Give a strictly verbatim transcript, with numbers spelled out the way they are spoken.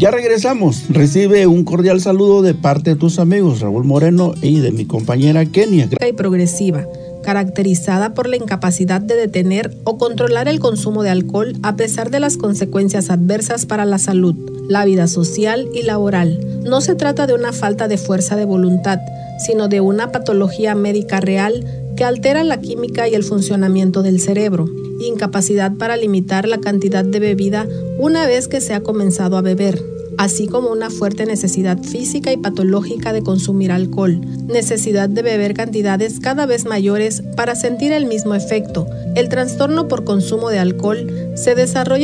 Ya regresamos. Recibe un cordial saludo de parte de tus amigos Raúl Moreno y de mi compañera Kenia. Y progresiva, caracterizada por la incapacidad de detener o controlar el consumo de alcohol a pesar de las consecuencias adversas para la salud, la vida social y laboral. No se trata de una falta de fuerza de voluntad, sino de una patología médica real que altera la química y el funcionamiento del cerebro, incapacidad para limitar la cantidad de bebida una vez que se ha comenzado a beber, así como una fuerte necesidad física y patológica de consumir alcohol, necesidad de beber cantidades cada vez mayores para sentir el mismo efecto. El trastorno por consumo de alcohol se desarrolla